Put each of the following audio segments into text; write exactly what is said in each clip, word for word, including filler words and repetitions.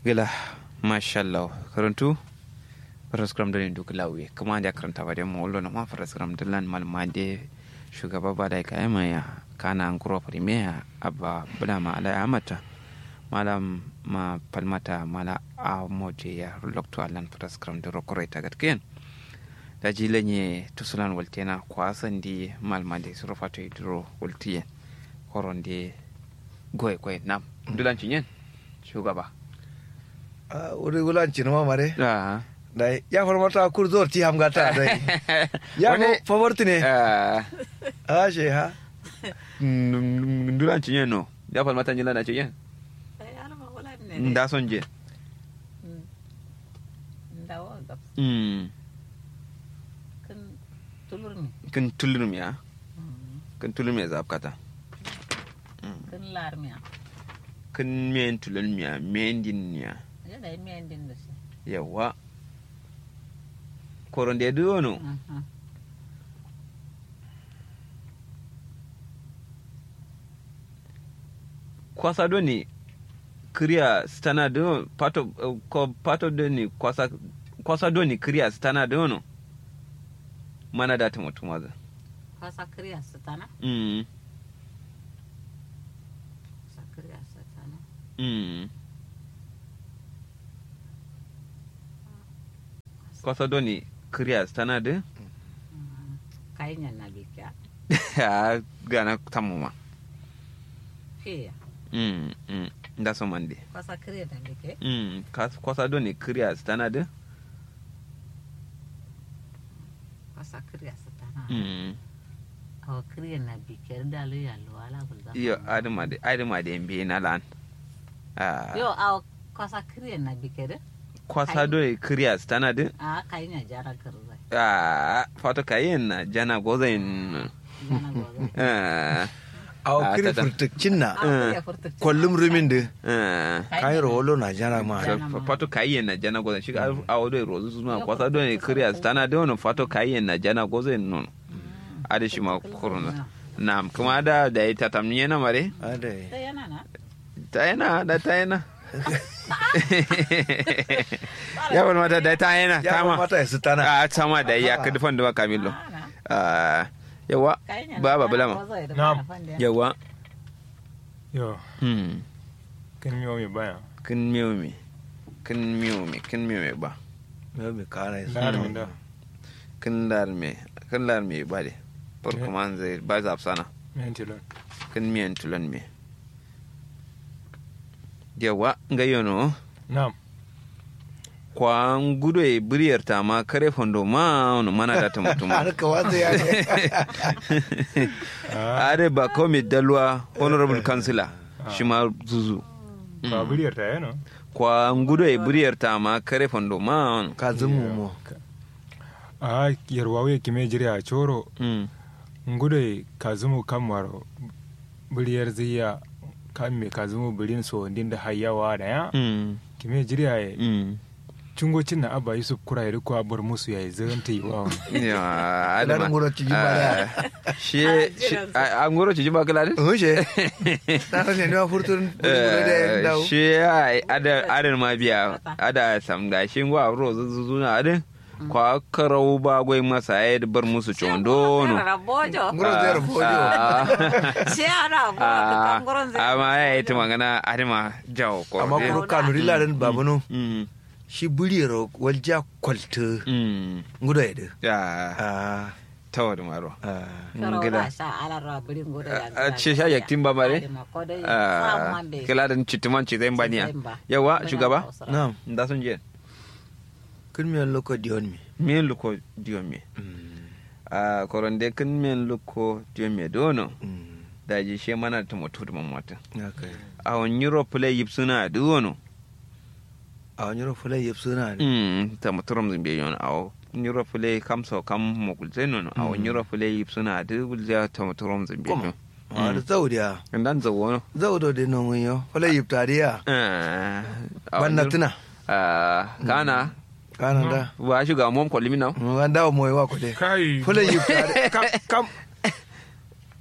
gila mashallah karantu faraskram da ne duk lawe kuma da karanta ba da mu wallo na ma faraskram da lan malma de shugaba ba da kai mai kana an kuro premier abba bulama alai amata malam ma palmata mala a moje ya lokto alan faraskram da rokore ta gatken da jilanye tusulan waltena kwasan di malma de surfato hidro waltiye koronde goy goy nam dulan cinyen shugaba uri gulan cinema mare ah dai ya formata kurzor ti hamgata dai ya mo favorti ne ah ah she ha dulan cinyen no ya formata nyila na cinyen nda sonje ndawo gab mm kan tulurmi kan tulurmi ya kan tulurmi za kata kan larmi kan men tulurmi ya men din ya ya dai men din da shi yawa koronde do no kwasa do ni kriya stana do pato ko pato do ni kwasa kwasa do ni kriya stana do no mana da ta mutum waza kwasa kriya stana mm kwasa kriya stana mm kwasa do ni kriya stana do kainya na bikya ya gana tamuma fiya mm mm nda so mande kwasa kriya na bike mm kwasa do ni kriya stana do kwasa kriya stana mm aw kriya na bike da lo ya lo ala gulda yo adama de adama de mbi na lan ah yo aw kwasa kriya na bike de kwasa do ni kriya stana do a kainya jara karzai ah fato kayen na jana gozain jana gozo ah aw Ah, kiri tata. furtukcin na ya furta kollum rumin de ah kai rolo na jana ma Jana. fato kayen na jana gozain shi a wado rozu suna kwasa do ni kriya stana do no fato kayen na jana gozain non ade shi ma corona nam kuma da da ita tamniye na mare adai sai yana na ta yana da ta yana ya wani mata da ta yana ya tama formata ya sutana a tama da ya ka dufan da kamilo ana ah yawa kainya baba bulama Na'am. yawa Yo, hmm kan miyo mai baya. kin miyo mi kin miyo mi kin miyo mi ba me me kana ya Larin da. kin lar me kin lar me ba de por kuma zai ba za sana Miyan tilon. kin miyan tulan me yawa ga yono Na'am. kwa gudo e buriyar ta ma kare fondo ma ono mana da ta mutum har ka wanda ya ne are ba ko mi dalwa honorable councillor shi ma zuzu Ba buriyar ta yana. kwa gudo e buriyar ta ma kare fondo ma ono ka zumu mo A yarwa wuya kime jiri a coro. mm Ngude kazumu kamaro. Buriyar ziya kan me kazumu burin so din da hayyawa da ya. mm Kime jiri a yi. mm Cungocin na abba Yusuf kura ya rikuwa bar musu ya yi zanta yi wa. ya dan adama ngoro ci jibara shi a ngoro ci jiba kala de oje na ne ne furtun da dawo shi ai ada ada ma biya ada samga shi ngwa ro zuzu na adin kwa karau ba gwai masa ya bar musu condo no rabojo ngoro da bojo shi ana bo kan goron zai amma ya yi ta magana adima jawo ko amma kuro kanuri ladan babano mm shi buriyar walja kwalta mm ngudo ya de ya ah tawo da maro ah karo sha ala rabirin goda a ce sha yaktin ba mare kila da citiman ci zai baniya yawa shugaba na'am da sun je kun mi loko dion mi men luko diyo me a koronde kun men luko diyo me dono da ji she mana ta mutu da mamata okay a wani euro play yip suna duwono a wani ro fulai yep suna ne mm ta muturam zimbe yon a wani euro play kam so kam mugulze no a wani euro play yip suna duwulze ta muturam zimbe Kuma. yon a da zaudiya dan zawo no zaudo de non yo fulai yep tariya eh banna tuna ah kana kana da wa shuga mom ko limina mun dawo moy wa ko de Kai. fulai yep tariya kam kam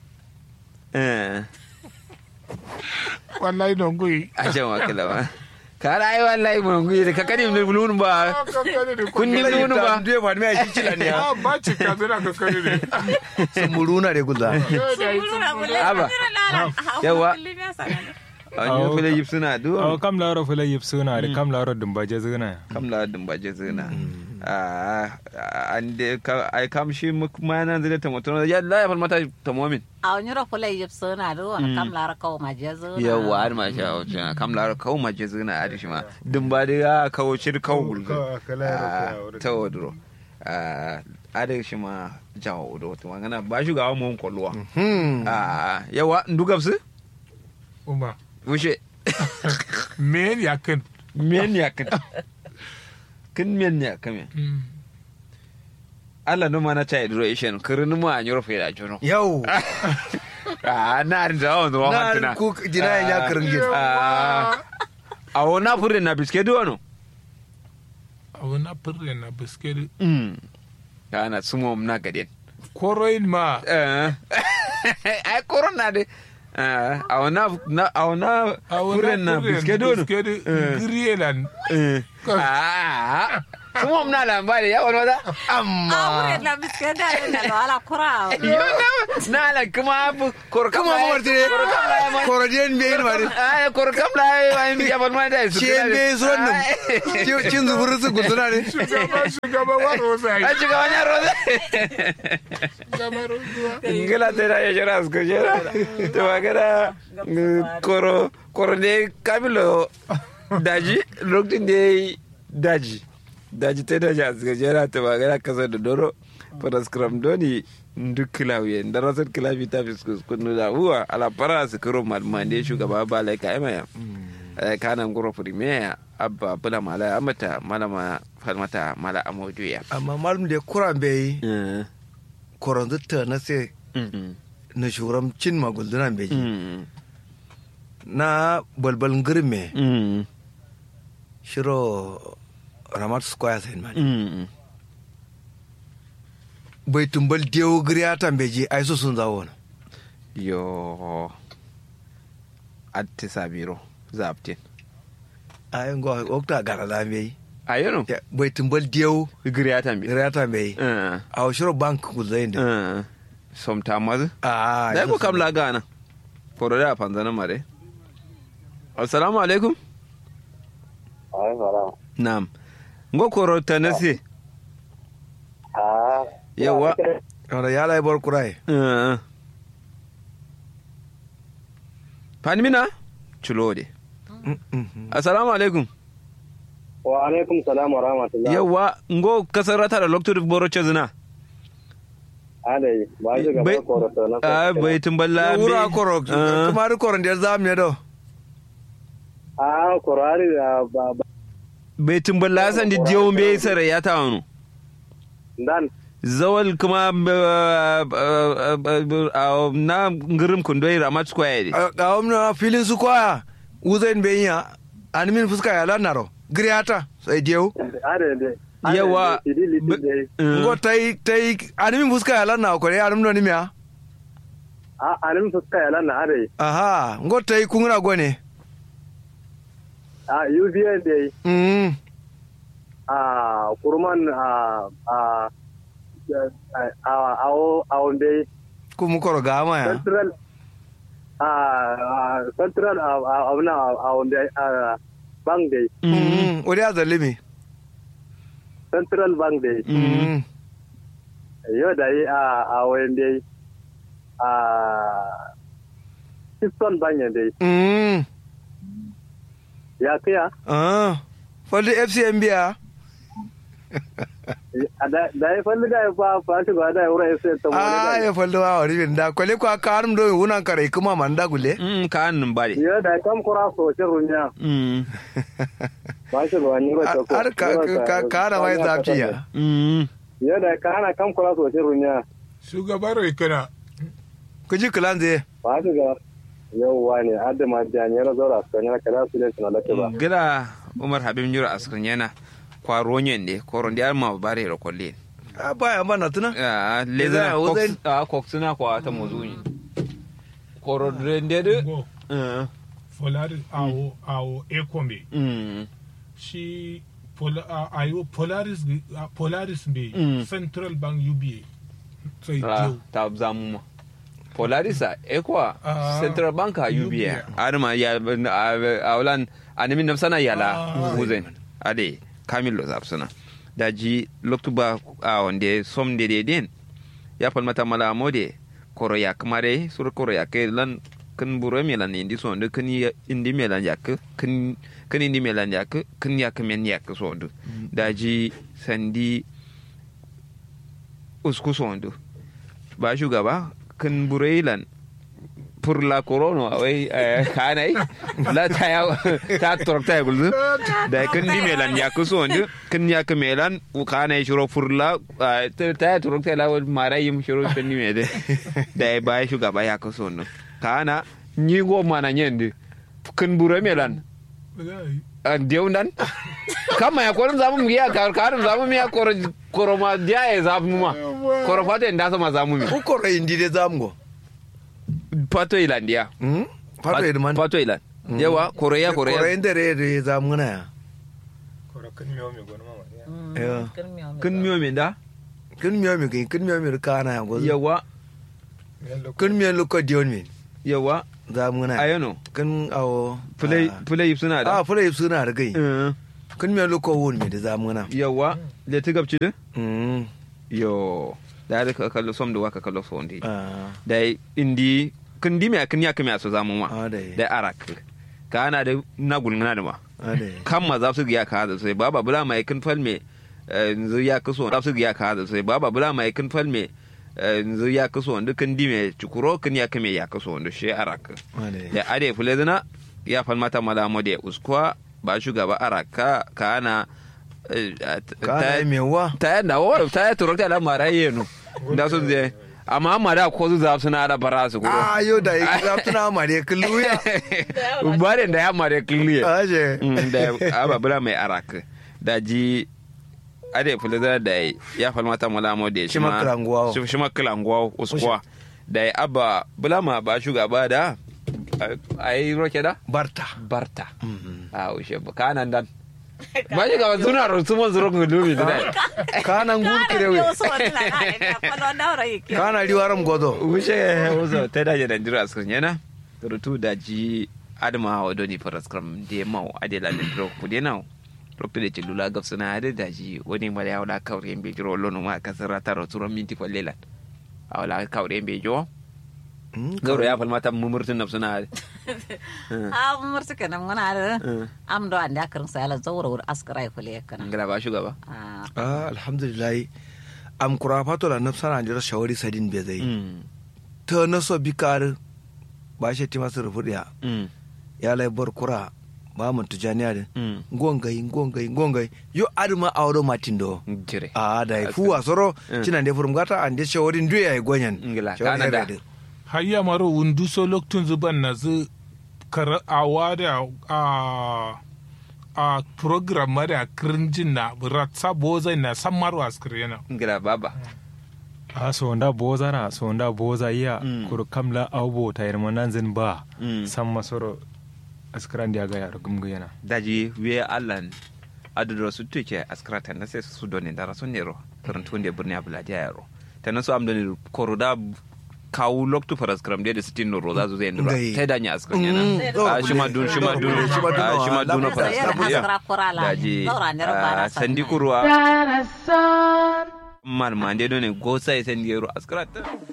eh Wallahi don gui. a jan wakila ba kara ai wallahi mun guyi ka kani mun bulun ba kun ni bulun ba due ba me shi cilan ne ah ba ci ka zira ka kare ne sumuruna de gulla aba yawa an yi fule yip suna aw duwa kam laro fula yip suna da kam laro dumbaje zuna kam la dum baje zina ah an de ka ai kam shi kuma nan zai ta mutum ya la ya falmata ta mu'min a wani ro kula yip sona do kam lara kawo maje zo yawa har ma sha wuce kam la kawo maje zina a dishi ma dum ba da ya kawo shir kawo gulgu ta wadro ah ada shi ma jawo do to magana ba shi ga mu kolwa ah yawa ndugabsu uma wuce men yakin men ya kan kin men ya kame Allah no mana ta hydration kirin mu an yoro fela jono yau ah na da on wa na hatuna ku jina ya karin gid ah a wona fure na biske do no abu na furre na biskeri mm kana sumo na gaden koroin ma eh ai corona de ah a wona na a wona fure na biske do no biskeri grielan eh ah sumo na lambari ya wona da amma a wurin na biske da na lo ala kura na la kuma kor kuma mu warte korodien be yin mari ah kor kam la ai mi abon ma da su cin be so nan cin zuburu su guduna ne shugaba shugaba waro sai a shiga wani roza shugaba roza ingila tera ya jira su jira to magana koro koro ne kabilo daji lokacin da daji daji ta daji a gajera ta magana kasa da doro paraskram doni duk kilawiye da rasar kilafi ta fiskus kunu da huwa ala para su kiro malmande shugaba ba laika emaya kanan guro premier abba bula mala amata malama falmata mala amoduya amma malum da kuran bai koron zutta na sai na shuram cin maguldunan bai na balbal ngirme shiro ramat square sai mani bai tumbal dewo griyatan beji ai so sun zawo na yo atte sabiro zaptin ai ngo okta garala bai ayono bai tumbal dewo griyatan bi griyatan bai a shiro bank ku zain da somta maz ah dai ko kam la gana foro da fanzana mare assalamu alaikum ai salam na'am ngo koro tanasi ah yawa wanda ya lai bar kurai fanimina chulode assalamu alaikum wa alaikum salam wa rahmatullah yawa ngo kasarata da lokto boro chezina adai ba ji gaba koro to na ah bai tumballa be wura koro kuma ri koron da zamu ne do ah korari ba bai tumballa san di diyo be sare ya ta wano dan zawal kuma na ngirim kundoi ramat square ga omna filin su kwaya uzain be ya animin fuska ya lanaro griyata sai diyo ade yawa ngo tai tai animin fuska ya lanna ko ya animno ni miya a anim fuska ya lanna ade aha ngo tai kungra gone a uva dai mm a kurman a a a awo awon dai kuma koro gama ya central a central abuna awon dai bank dai mm ori azalimi central bank dai mm yo dai a awon dai a Houston bank dai mm ya kiya ah fali F C M B ya da ya falli da ya fa fa ta ga da ya wura sai ta ah wani ya falli wa wari bin da kwale kwa karum do wunan kare kuma manda gule mm kan nan bare ya da kam kura so ce runya mm ba shi ga ni ba ta ko har ka ka kana mai zafiya mm ya da kana kam kura so ce runya shugabar ikana ku ji kulan zai ba shi ga yauwa ne adda ma janyar zaura su ne kada su ne suna lake ba gida umar habib nyura askun yana kwaro nyen ne koron da ma bare ro kolle a baya mana tuna ah leza cox ah cox na kwa ta mozuni koro rende de eh Polaris awo awo Ekombe mm shi Pol- a- ayo Polaris a Polaris be Mm. Central Bank U B A sai ah dio ta zamu ma Polarisa ekwa Ah, Central Bank a U B A U B A. arma ya a wulan animin nafsana yala Ah. huzen ade kamilo zapsuna daji loktuba a wande som de de den ya falmata mala mode koro ya kamare sur koro ya ke lan kan buro melan indi so ndu kan ya- indi melan yak kan kan indi melan yak kan ya kamen yak so ndu daji sandi usku so ndu ba shugaba kan bureilan pour la corona awai kanai la ta ya ta torta ya gulu da kan di melan ya kuso ndu kan ya ka melan u kanai shiro pour la ta ta torta la marayim shiro kan ni mede da ba shugaba ya kuso ndu kana ni go mana nyende kan bure melan dieu dan kama ya koron zamu ya kar karum zamu ya koro koro ma dia ya zamu ma koro fata nda sama zamu mi Ku koro indi de zamgo. pato ilandia Hmm? Fato edman. pato ilan yawa koreya Koro koreya inde re re zamgana ya. koro kan miyo mi gona mama ya Yeah. kun miyo min da Kun miyo mi kin kun miyo mi kana ya gozo. yawa Kun miyo lu ko dion mi. yawa Zamgana. ya. ayano Kun awo. play ah. play suna da Ah, fulai suna da gai. Eh, Kun miyo lu ko won mi da zamgana. yawa da ta gabci da Hmm. yo da da ka kallo som da waka kallo so ndi Ah. da indi kun di me kun ya kame so zamu ma Ah, dai. da arak ka ana da na gulngana da ma Ah, dai. kan ma za su giya ka da sai baba bula mai kun falme yanzu ya kaso za su giya ka da sai baba bula mai kun falme yanzu ya kaso wanda kan di me cikuro kan ya kame ya kaso wanda shi arak Ah, dai. da ade fulezina ya falmata malamo da uskwa ba shugaba araka ka ana Kana yi mewa. ta yanda wa ta ya turokta da maraye no da su je amma amma da ko su za su na da bara su ko Ah, yo da yi zaftuna mare kulluya. bare da ya mare kliye Aje. da ababura mai arak da ji ade fulezina da ya falmata malamo da Shi ma kilanguwa. shi ma kilanguwa uskwa da ya abba bulama ba shugaba da ai roke da Barta. barta a ushe kanan dan ba shi gaba suna rusu man zuru ku dubi da Kanan gurki da we. Kana riwaram godo. ushe uzo ta daje da jira sun yana rutu da ji adama wa doni paraskram de mau adela da dro ku de naw ropte de lula gaf suna ade da ji woni mala ya wala kawre mbe jiro lono ma kasara taro turo minti ko lelat awala kawre mbe jo gauro ya falmata mumurtun nafsuna a mursu kana ngana da am do anda karin sala zawra wur askara fule kana ngala ba shugaba ah Ah, alhamdulillah. Am kura fato la nafsana jira shawari sadin be zai. Ta naso bikar ba shi tima su rufudiya. Ya lai bar kura ba mun tujaniya da. Ngongai ngongai ngongai. Yo aduma awdo matindo. jire Ah, da fuwa soro cinan de furum gata ande shawarin duya ya gonyan. Ngila, Shawari kana da. herede. hayya maro wundu so loktun zuban na zu kara awa da a a program mara krinjin na ratsa bozai na san maro askrena ngala baba a so nda boza na so nda boza iya kuro kamla awbo ta yarma nan zin ba san masoro askran dia ga yaro gumgu yana daji we allan aduro su tuke askrata na sai su doni dara sun nero karantu wanda birni abuladi yaro ta nasu am doni koroda kawu loktu faras kram de sitin no roza zo zai ndura Ngai. ta danya askan Mm, yana zo a bule. shi ma dun shi ma dun Zo bule, shi ma dun, a shi ma wa, dun lamu faras sayar kram ya askara korala daji zawra ne rabara a sandi kurwa man man de doni go sai sen yero askrata